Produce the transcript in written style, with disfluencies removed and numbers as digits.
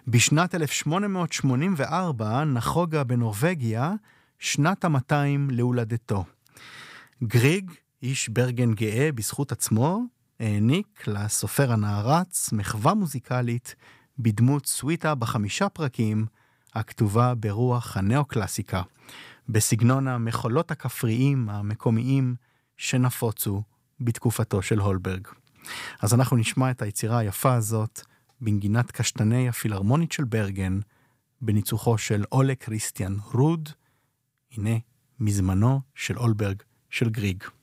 בשנת 1884 נחוגה בנורווגיה שנת ה-200 להולדתו. גריג, איש ברגן גאה בזכות עצמו, העניק לסופר הנערץ מחווה מוזיקלית בדמות סוויטה ב5 פרקים, הכתובה ברוח הנאו-קלאסיקה, בסגנון המחולות הכפריים המקומיים שנפוצו בתקופתו של הולברג. אז אנחנו נשמע את היצירה היפה הזאת בנגינת קשטני הפילהרמונית של ברגן, בניצוחו של אולה כריסטיאן רוד. הנה מזמנו של הולברג של גריג.